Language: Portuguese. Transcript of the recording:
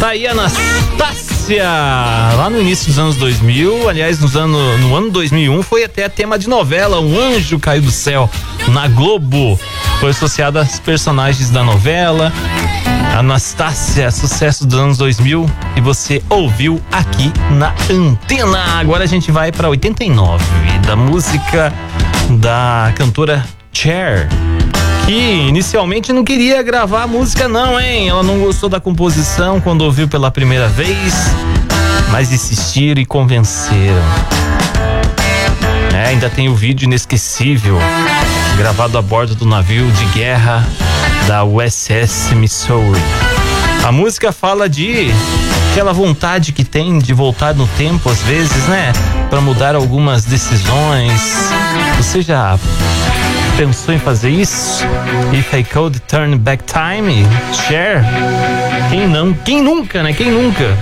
Tá aí a Anastácia, lá no início dos anos 2000, aliás, no ano 2001, foi até tema de novela, Um Anjo Caiu do Céu, na Globo. Foi associada aos personagens da novela. Anastácia, sucesso dos anos 2000, e você ouviu aqui na Antena. Agora a gente vai para 89, da música da cantora Cher, que inicialmente não queria gravar a música não, hein? Ela não gostou da composição quando ouviu pela primeira vez, mas insistiram e convenceram. Ainda tem o vídeo inesquecível, gravado a bordo do navio de guerra da USS Missouri. A música fala de aquela vontade que tem de voltar no tempo às vezes, né? Para mudar algumas decisões. Você já pensou em fazer isso? If I could turn back time, Cher? Quem não? Quem nunca, né? Quem nunca?